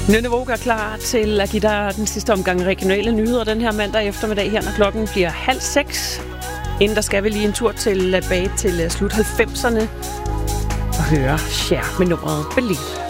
Nynne Vogue er klar til at give dig den sidste omgang regionale nyheder den her mandag eftermiddag her, når klokken bliver 5:30. Inden der skal vi lige en tur tilbage til slut 90'erne og høre Cher med nummeret Believe.